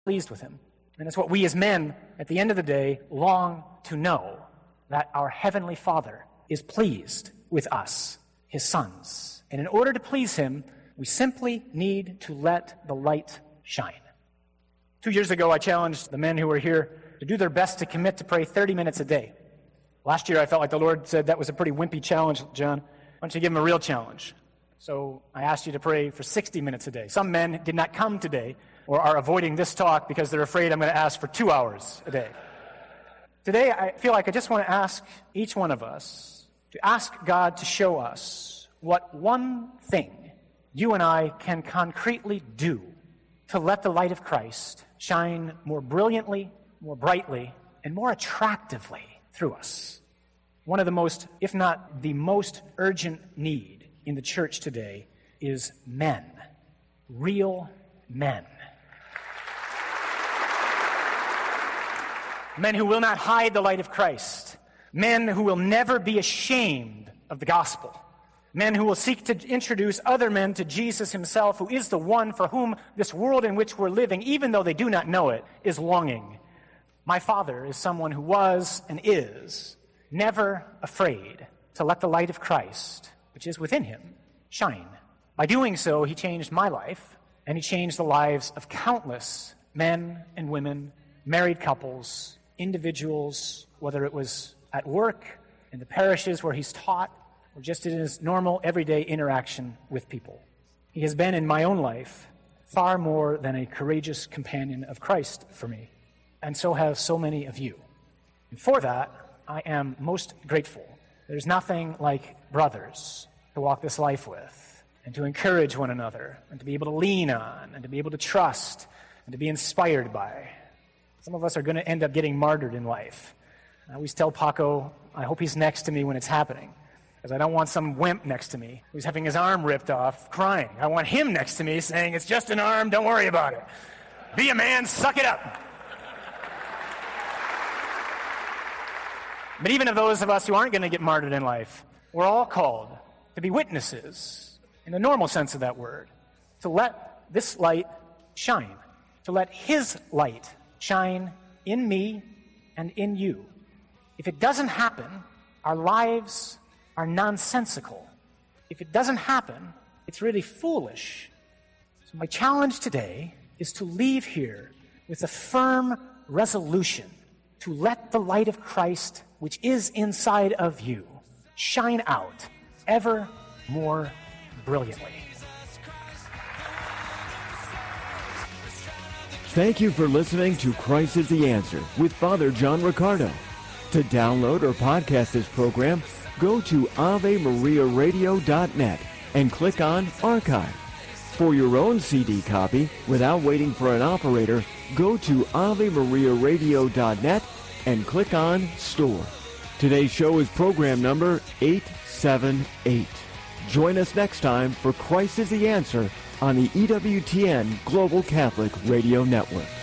pleased with him. And it's what we as men, at the end of the day, long to know, that our Heavenly Father is pleased with us, his sons. And in order to please him, we simply need to let the light shine. 2 years ago, I challenged the men who were here to do their best to commit to pray 30 minutes a day. Last year, I felt like the Lord said that was a pretty wimpy challenge, John. Why don't you give him a real challenge? So I asked you to pray for 60 minutes a day. Some men did not come today or are avoiding this talk because they're afraid I'm going to ask for 2 hours a day. Today, I feel like I just want to ask each one of us to ask God to show us what one thing you and I can concretely do to let the light of Christ shine more brilliantly, more brightly, and more attractively through us. One of the most, if not the most urgent need in the church today is men, real men. Men who will not hide the light of Christ. Men who will never be ashamed of the gospel. Men who will seek to introduce other men to Jesus himself, who is the one for whom this world in which we're living, even though they do not know it, is longing. My father is someone who was and is never afraid to let the light of Christ, which is within him, shine. By doing so, he changed my life, and he changed the lives of countless men and women, married couples, individuals, whether it was at work, in the parishes where he's taught, or just in his normal, everyday interaction with people. He has been in my own life far more than a courageous companion of Christ for me, and so have so many of you. And for that, I am most grateful. There's nothing like brothers to walk this life with, and to encourage one another, and to be able to lean on, and to be able to trust, and to be inspired by. Some of us are going to end up getting martyred in life. I always tell Paco, I hope he's next to me when it's happening, because I don't want some wimp next to me who's having his arm ripped off, crying. I want him next to me saying, it's just an arm, don't worry about it. Be a man, suck it up. But even of those of us who aren't going to get martyred in life, we're all called to be witnesses, in the normal sense of that word, to let this light shine, to let his light shine in me and in you. If it doesn't happen, our lives are nonsensical. If it doesn't happen, it's really foolish. So my challenge today is to leave here with a firm resolution to let the light of Christ, which is inside of you, shine out ever more brilliantly. Thank you for listening to Christ is the Answer with Father John Riccardo. To download or podcast this program, go to AveMariaRadio.net and click on Archive. For your own CD copy, without waiting for an operator, go to AveMariaRadio.net and click on Store. Today's show is program number 878. Join us next time for Christ is the Answer on the EWTN Global Catholic Radio Network.